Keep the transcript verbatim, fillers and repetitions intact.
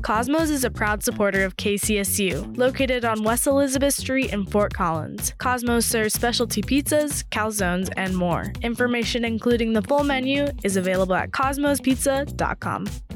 Cosmos is a proud supporter of K C S U, located on West Elizabeth Street in Fort Collins. Cosmos serves specialty pizzas, calzones, and more. Information including the full menu is available at cosmos pizza dot com.